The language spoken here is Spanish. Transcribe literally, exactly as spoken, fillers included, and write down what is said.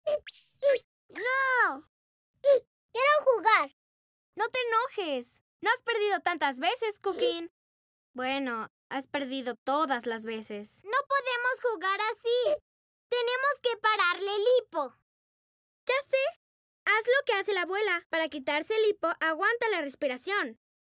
¡No! ¡Quiero jugar! No te enojes. No has perdido tantas veces, Cookie. Bueno, has perdido todas las veces. No podemos jugar así. Tenemos que pararle el hipo. Ya sé. Haz lo que hace la abuela. Para quitarse el hipo, aguanta la respiración.